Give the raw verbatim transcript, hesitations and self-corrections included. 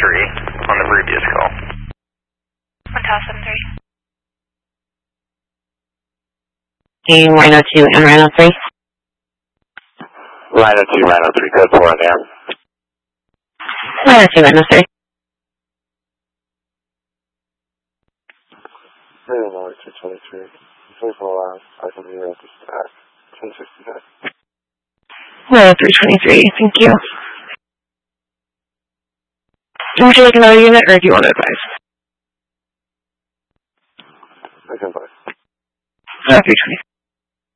three on the previous call. one Tower seven three. Rhino two and Rhino three. Rhino two, Rhino three, code four in there. Rhino two, Rhino three. Rhino two twenty-three. twenty-four hours, I can be ready to start. ten sixty-nine. Rhino three twenty-three, thank you. Would you like another unit, or do you want to advise? I can buy. Rhino three twenty-three.